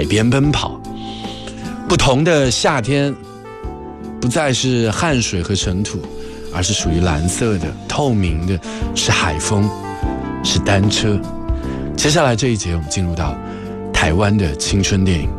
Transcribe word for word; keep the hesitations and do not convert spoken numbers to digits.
边奔跑。不同的夏天，不再是汗水和尘土，而是属于蓝色的、透明的，是海风，是单车。接下来这一节，我们进入到台湾的青春电影。